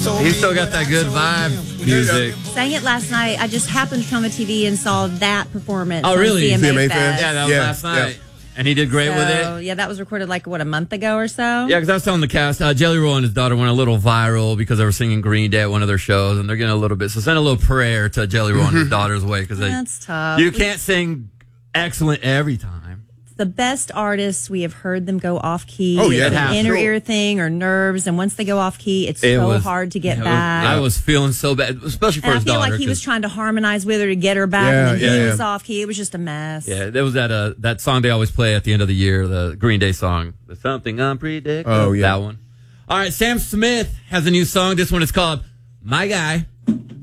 He's still got that good vibe music. Sang it last night. I just happened to turn on the TV and saw that performance. Oh, really? On CMA CMA fan? Fest. Yeah, that was last night. Yeah. And he did great with it. Yeah, that was recorded like, what, a month ago or so? Yeah, because I was telling the cast, Jelly Roll and his daughter went a little viral because they were singing Green Day at one of their shows, and they're getting a little bit. So send a little prayer to Jelly Roll and his daughter's way, because That's tough. you can't sing excellent every time. The best artists, we have heard them go off key. Oh, yeah. It's an Yeah, inner sure. ear thing or nerves, and once they go off key, it's It so was- hard to get Yeah, back. I was feeling so bad, especially for And I his feel daughter. like he was 'cause- trying to harmonize with her to get her back, Yeah, and then he yeah, was yeah. off key. It was just a mess. Yeah, there was that song they always play at the end of the year, the Green Day song, the Something Unpredictable. Oh, yeah. That one. All right, Sam Smith has a new song. This one is called My Guy.